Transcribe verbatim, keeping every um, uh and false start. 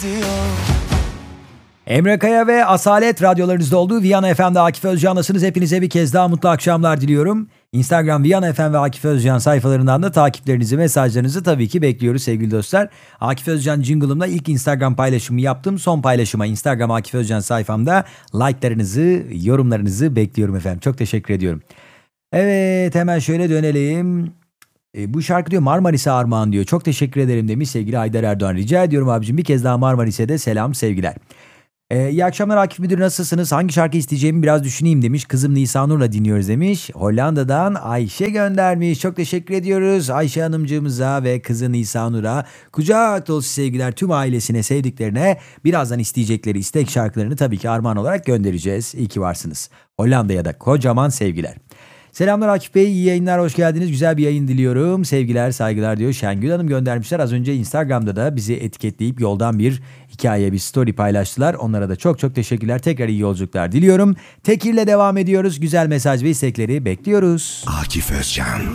Emre Kaya ve Asalet radyolarınızda olduğu Viyana F M'de Akif Özcan'lasınız. Hepinize bir kez daha mutlu akşamlar diliyorum. Instagram Viyana F M ve Akif Özcan sayfalarından da takiplerinizi, mesajlarınızı tabii ki bekliyoruz sevgili dostlar. Akif Özcan jingle'ımla ilk Instagram paylaşımı yaptım. Son paylaşıma Instagram Akif Özcan sayfamda like'larınızı, yorumlarınızı bekliyorum efendim. Çok teşekkür ediyorum. Evet, hemen şöyle dönelim. E, bu şarkı diyor Marmaris'e armağan diyor. Çok teşekkür ederim demiş sevgili Haydar Erdoğan. Rica ediyorum abicim, bir kez daha Marmaris'e de selam, sevgiler. Ee, iyi akşamlar Akif Müdür, nasılsınız? Hangi şarkı isteyeceğimi biraz düşüneyim demiş. Kızım Nisanur'la dinliyoruz demiş. Hollanda'dan Ayşe göndermiş. Çok teşekkür ediyoruz Ayşe Hanımcığımıza ve kızı Nisanur'a. Kucak dolusu sevgiler tüm ailesine, sevdiklerine. Birazdan isteyecekleri istek şarkılarını tabii ki armağan olarak göndereceğiz. İyi ki varsınız. Hollanda'ya da kocaman sevgiler. Selamlar Akif Bey, iyi yayınlar, hoş geldiniz. Güzel bir yayın diliyorum. Sevgiler, saygılar diyor. Şengül Hanım göndermişler. Az önce Instagram'da da bizi etiketleyip yoldan bir hikaye, bir story paylaştılar. Onlara da çok çok teşekkürler. Tekrar iyi yolculuklar diliyorum. Tekir'le devam ediyoruz. Güzel mesaj ve istekleri bekliyoruz. Akif Özcan.